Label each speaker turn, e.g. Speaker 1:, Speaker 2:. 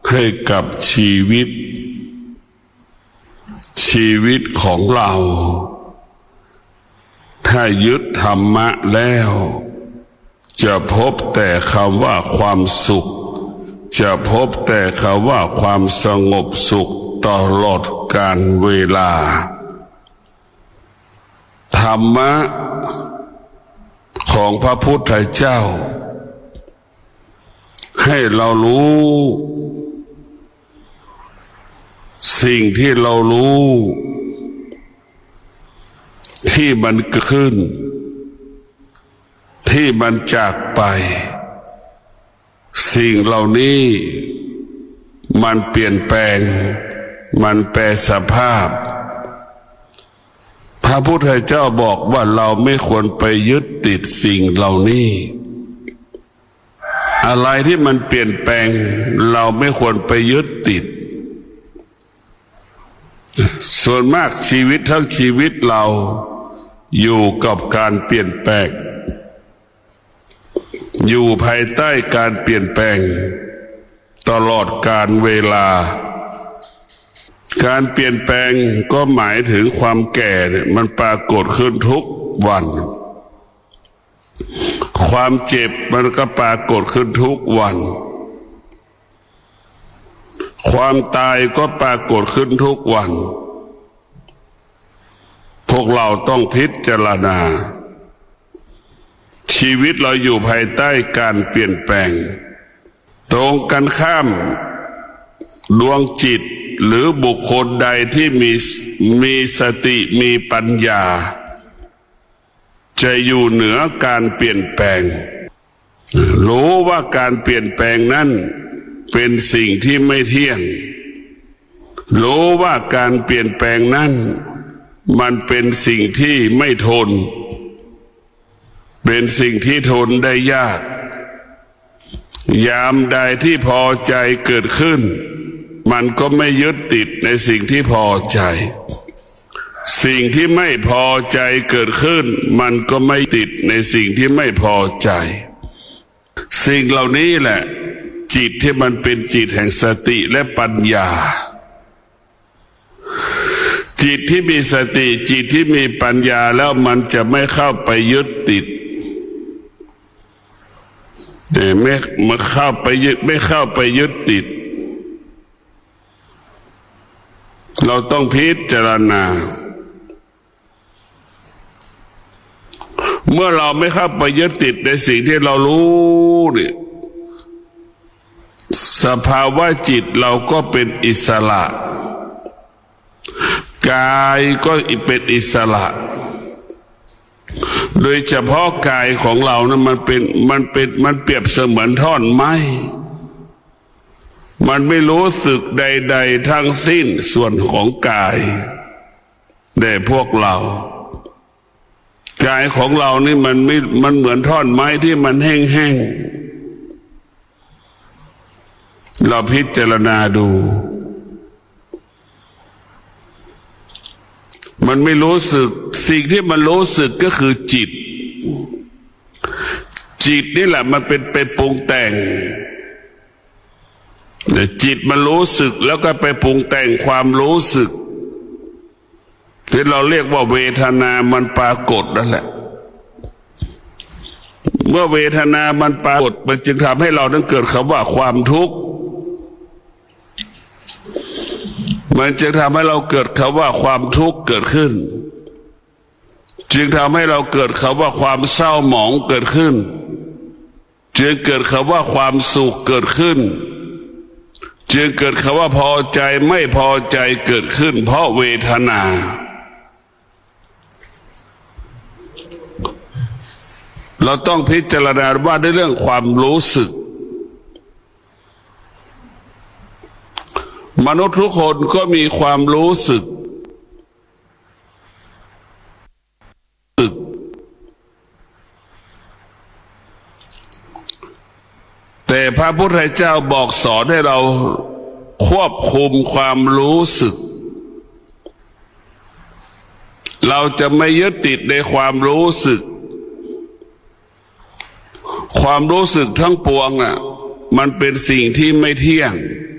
Speaker 1: ให้กับชีวิตของเราถ้ายึดธรรมะแล้วจะพบแต่คำว่าความสุขจะพบแต่คำว่าความสงบสุขตลอดกาลเวลาธรรมะของพระพุทธเจ้าให้เรารู้สิ่งที่เรารู้ที่มันเกิดขึ้นที่มันจากไปสิ่งเหล่านี้มันเปลี่ยนแปลงมันแปรสภาพพระพุทธเจ้าบอกว่าเราไม่ควรไปยึดติดสิ่งเหล่านี้อะไรที่มันเปลี่ยนแปลงเราไม่ควรไปยึดติดส่วนมากชีวิตทั้งชีวิตเราอยู่กับการเปลี่ยนแปลงอยู่ภายใต้การเปลี่ยนแปลงตลอดกาลเวลาการเปลี่ยนแปลงก็หมายถึงความแก่เนี่ยมันปรากฏขึ้นทุกวันความเจ็บมันก็ปรากฏขึ้นทุกวันความตายก็ปรากฏขึ้นทุกวันพวกเราต้องพิจารณาชีวิตเราอยู่ภายใต้การเปลี่ยนแปลงตรงกันข้ามดวงจิตหรือบุคคลใดที่มีสติมีปัญญาจะอยู่เหนือการเปลี่ยนแปลงรู้ว่าการเปลี่ยนแปลงนั้นเป็นสิ่งที่ไม่เที่ยงรู้ว่าการเปลี่ยนแปลงนั้นมันเป็นสิ่งที่ไม่ทนเป็นสิ่งที่ทนได้ยากยามใดที่พอใจเกิดขึ้นมันก็ไม่ยึดติดในสิ่งที่พอใจสิ่งที่ไม่พอใจเกิดขึ้นมันก็ไม่ติดในสิ่งที่ไม่พอใจสิ่งเหล่านี้แหละจิตที่มันเป็นจิตแห่งสติและปัญญาจิตที่มีสติจิตที่มีปัญญาแล้วมันจะไม่เข้าไปยึดติดแต่ไม่เข้าไปยึดติดเราต้องพิจารณาเมื่อเราไม่เข้าไปยึดติดในสิ่งที่เรารู้เนี่ยสภาวะจิตเราก็เป็นอิสระกายก็เป็นอิสระโดยเฉพาะกายของเรานะมันเปรียบเสมือนท่อนไม้มันไม่รู้สึกใดๆทั้งสิ้นส่วนของกายแต่พวกเรากายของเรานี่มันเหมือนท่อนไม้ที่มันแห้งๆเราพิจารณาดูมันไม่รู้สึกสิ่งที่มันรู้สึกก็คือจิตนี่แหละมันเป็นไปปรุงแต่งจิตมันรู้สึกแล้วก็ไปปรุงแต่งความรู้สึกที่เราเรียกว่าเวทนามันปรากฏนั่นแหละเมื่อเวทนามันปรากฏมันจึงทำให้เราต้องเกิดคำว่าความทุกข์มันจึงทำให้เราเกิดคำว่าความทุกข์เกิดขึ้นจึงทำให้เราเกิดคำว่าความเศร้าหมองเกิดขึ้นจึงเกิดคำว่าความสุขเกิดขึ้นจึงเกิดคำว่าพอใจไม่พอใจเกิดขึ้นเพราะเวทนาเราต้องพิจารณาว่าในเรื่องความรู้สึกมนุษย์ทุกคนก็มีความรู้สึกแต่พระพุทธเจ้าบอกสอนให้เราควบคุมความรู้สึกเราจะไม่ยึดติดในความรู้สึกความรู้สึกทั้งปวงมันเป็นสิ่งที่ไม่เที่ยง